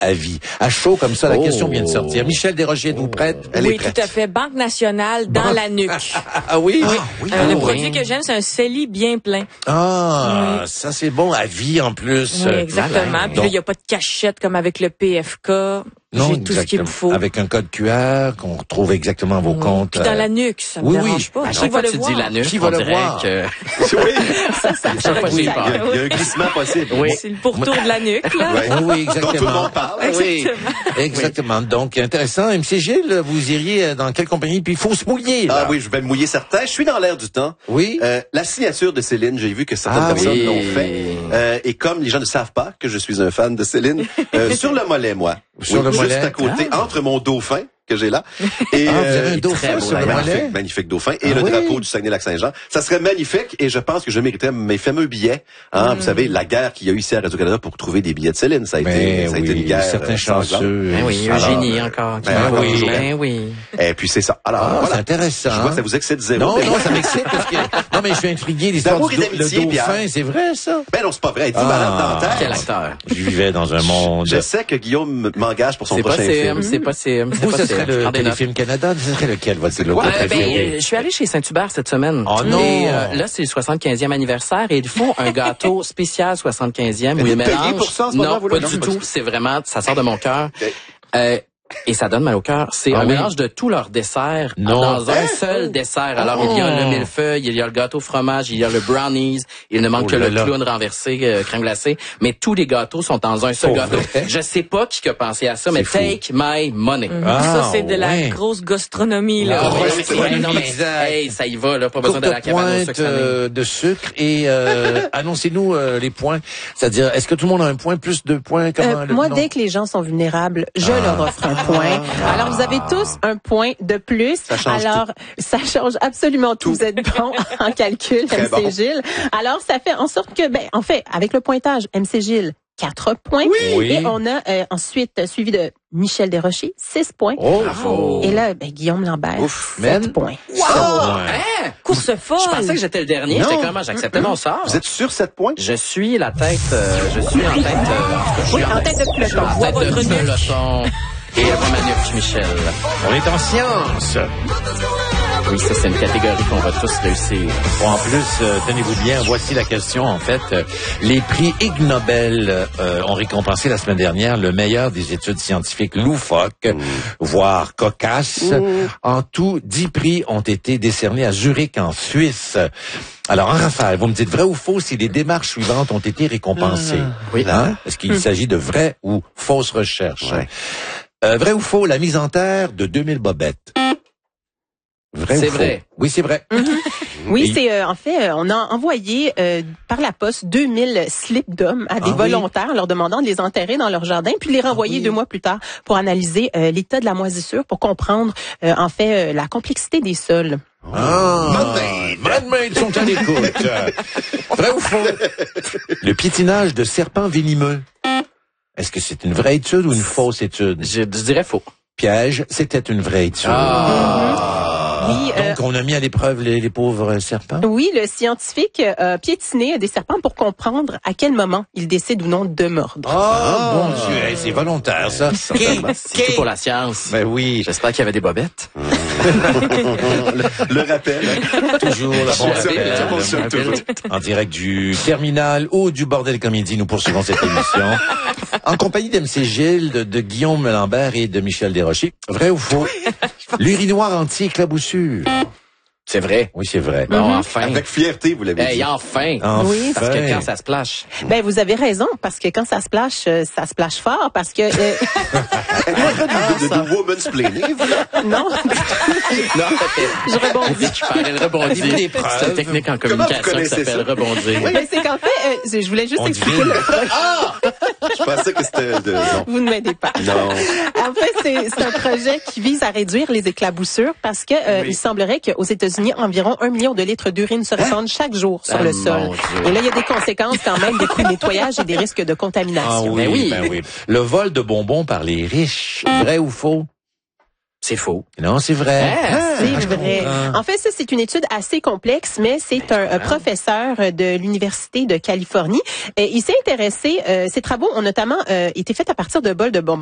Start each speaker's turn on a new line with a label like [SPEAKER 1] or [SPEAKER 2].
[SPEAKER 1] à vie. À chaud comme ça, la question vient de sortir. Michel Desrochers, êtes-vous prête?
[SPEAKER 2] Oui, tout à fait. Banque nationale dans la nuque.
[SPEAKER 1] Ah oui?
[SPEAKER 2] Le produit que j'aime, c'est un CELI bien plein.
[SPEAKER 1] Ah, ça c'est bon, à vie en plus.
[SPEAKER 2] Oui, exactement. Puis là, il n'y a pas de cachette comme avec le PFK. J'ai tout ce qu'il me faut.
[SPEAKER 1] Avec un code QR qu'on retrouve exactement vos comptes.
[SPEAKER 2] Puis dans la nuque, ça me dérange pas.
[SPEAKER 3] À chaque fois que tu dis la nuque,
[SPEAKER 1] qui va le voir?
[SPEAKER 4] Oui.
[SPEAKER 2] Ça
[SPEAKER 4] Il y a un glissement possible.
[SPEAKER 3] Oui.
[SPEAKER 2] C'est le pourtour de la nuque, là.
[SPEAKER 1] Oui, exactement.
[SPEAKER 4] Donc tout le monde parle.
[SPEAKER 1] Oui, exactement. Donc, intéressant. MC Gilles, vous iriez dans quelle compagnie? Puis il faut se mouiller, là.
[SPEAKER 4] Ah oui, je vais me mouiller certain. Je suis dans l'air du temps.
[SPEAKER 1] Oui.
[SPEAKER 4] La signature de Céline, j'ai vu que certaines personnes l'ont fait. Et comme les gens ne savent pas que je suis un fan de Céline, sur le mollet, moi.
[SPEAKER 1] Sur le mollet.
[SPEAKER 4] Juste à côté, entre mon dauphin que j'ai là. Et,
[SPEAKER 1] vous avez un dauphin sur le mollet?
[SPEAKER 4] Magnifique dauphin. Et le drapeau du Saguenay-Lac-Saint-Jean. Ça serait magnifique et je pense que je mériterais mes fameux billets. Hein, vous savez, la guerre qu'il y a eu ici à Radio-Canada pour trouver des billets de Céline. Ça a été une guerre.
[SPEAKER 1] Certains chanceux.
[SPEAKER 3] Oui, Eugénie encore. Oui.
[SPEAKER 4] Et puis c'est ça. Alors, voilà.
[SPEAKER 1] C'est intéressant.
[SPEAKER 4] Je vois que ça vous excite zéro.
[SPEAKER 1] Non, ça m'excite parce que, non, mais je suis intrigué. L'histoire du dauphin, c'est vrai, ça?
[SPEAKER 4] Ben non, c'est pas vrai. Êtes-vous malade dentaire?
[SPEAKER 3] Quel acteur?
[SPEAKER 1] Je vivais dans un monde.
[SPEAKER 4] Je sais que Guillaume m'engage pour son prochain film.
[SPEAKER 3] C'est pas
[SPEAKER 1] Vous, ce serait le Téléfilm Canada? Ce serait lequel, votre préféré?
[SPEAKER 3] Je suis allé chez Saint-Hubert cette semaine.
[SPEAKER 1] Oh non!
[SPEAKER 3] Et là, c'est le 75e anniversaire et ils font un gâteau spécial 75e où ils mélangent...
[SPEAKER 4] Pour ça,
[SPEAKER 3] non, pas du tout. C'est vraiment, ça sort de mon cœur. Et ça donne mal au cœur. C'est un mélange de tous leurs desserts dans un seul dessert. Alors, il y a le millefeuille, il y a le gâteau fromage, il y a le brownies, il ne manque que le clown renversé, crème glacée. Mais tous les gâteaux sont dans un seul gâteau. Je sais pas qui a pensé à ça, mais take my money.
[SPEAKER 2] Ça, c'est de la grosse gastronomie, là.
[SPEAKER 3] Ça y va, là. Pas besoin de la cabane au sucre
[SPEAKER 1] de sucre et annoncez-nous les points. C'est-à-dire, est-ce que tout le monde a un point, plus de points?
[SPEAKER 5] Moi, dès que les gens sont vulnérables, je leur offre un point. Alors, vous avez tous un point de plus. Ça change absolument tout. Vous êtes bon en calcul, MC Gilles. Alors, ça fait en sorte que, en fait, avec le pointage, MC Gilles, 4 points.
[SPEAKER 1] Oui.
[SPEAKER 5] Et on a ensuite suivi de Michel Desrochers, 6 points. Et là, Guillaume Lambert, 7 points.
[SPEAKER 2] Course folle!
[SPEAKER 3] Je pensais que j'étais le dernier. J'étais comment j'acceptais mon sort.
[SPEAKER 4] Vous êtes sur 7 points?
[SPEAKER 3] Je suis la tête, je suis en tête,
[SPEAKER 5] en tête de peloton.
[SPEAKER 3] En tête de peloton. Et ma nuque, Michel.
[SPEAKER 1] On est en science.
[SPEAKER 3] Oui, ça, c'est une catégorie qu'on va tous réussir.
[SPEAKER 1] Bon, en plus, tenez-vous bien, voici la question, en fait. Les prix Ig Nobel ont récompensé la semaine dernière le meilleur des études scientifiques loufoques, voire cocasses. En tout, 10 prix ont été décernés à Zurich, en Suisse. Alors, en rafale, vous me dites vrai ou faux si les démarches suivantes ont été récompensées?
[SPEAKER 3] Oui.
[SPEAKER 1] Hein? Est-ce qu'il s'agit de vraies ou fausses recherches? Vrai ou faux, la mise en terre de 2000 bobettes? Vrai ou faux?
[SPEAKER 3] Vrai.
[SPEAKER 1] Oui, c'est vrai.
[SPEAKER 5] Oui, c'est en fait, on a envoyé par la poste 2000 slips d'hommes à des volontaires leur demandant de les enterrer dans leur jardin, puis les renvoyer 2 mois plus tard pour analyser l'état de la moisissure, pour comprendre en fait la complexité des sols.
[SPEAKER 1] Mademaid sont à l'écoute. Vrai ou faux? Le piétinage de serpents venimeux. Est-ce que c'est une vraie étude ou une fausse étude?
[SPEAKER 3] Je dirais faux.
[SPEAKER 1] Piège, c'était une vraie étude.
[SPEAKER 5] Oui,
[SPEAKER 1] donc, on a mis à l'épreuve les pauvres serpents?
[SPEAKER 5] Oui, le scientifique a piétiné des serpents pour comprendre à quel moment ils décident ou non de mordre.
[SPEAKER 1] Mon Dieu, c'est volontaire, ça.
[SPEAKER 3] C'est tout pour la science.
[SPEAKER 1] Ben oui.
[SPEAKER 3] J'espère qu'il y avait des bobettes.
[SPEAKER 4] le rappel.
[SPEAKER 1] Toujours la bonne En direct du terminal ou du Bordel Comédie, nous poursuivons cette émission. En compagnie d'MC Gilles, de Guillaume Lambert et de Michel Desrochers. Vrai ou faux? L'urinoir anti-éclaboussure.
[SPEAKER 3] C'est vrai.
[SPEAKER 1] Oui, c'est vrai.
[SPEAKER 3] Bon, enfin.
[SPEAKER 4] Avec fierté, vous l'avez dit.
[SPEAKER 3] Enfin.
[SPEAKER 5] Oui.
[SPEAKER 3] Parce que quand ça splash.
[SPEAKER 5] Vous avez raison, parce que quand ça splash fort, parce que...
[SPEAKER 4] de womansplaining, vous là?
[SPEAKER 5] Non. Je rebondis.
[SPEAKER 3] Elle rebondit. C'est une technique en communication qui s'appelle rebondir.
[SPEAKER 5] Oui, mais c'est qu'en fait, je voulais juste expliquer le projet.
[SPEAKER 4] Je pensais que c'était non.
[SPEAKER 5] Vous ne m'aidez pas.
[SPEAKER 4] Non.
[SPEAKER 5] En fait, c'est un projet qui vise à réduire les éclaboussures parce que il semblerait qu'aux États-Unis, environ 1 million de litres d'urine se répandent chaque jour sur le sol. Et là, il y a des conséquences quand même, des coûts de nettoyage et des risques de contamination.
[SPEAKER 1] Oui. Le vol de bonbons par les riches, vrai ou faux?
[SPEAKER 3] C'est faux.
[SPEAKER 1] Non, c'est vrai.
[SPEAKER 5] C'est vrai. En fait, ça, c'est une étude assez complexe, mais c'est un professeur de l'Université de Californie. Et il s'est intéressé, ses travaux ont notamment été faits à partir de bols de bonbons.